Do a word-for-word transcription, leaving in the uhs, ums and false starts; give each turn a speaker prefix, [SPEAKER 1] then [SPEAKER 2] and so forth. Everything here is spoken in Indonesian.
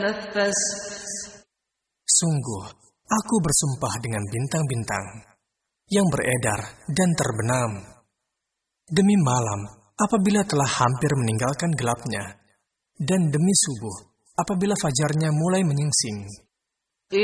[SPEAKER 1] تنفس.
[SPEAKER 2] Sungguh, aku bersumpah dengan bintang-bintang yang beredar dan terbenam. Demi malam, apabila telah hampir meninggalkan gelapnya, dan demi subuh, apabila fajarnya mulai menyingsing.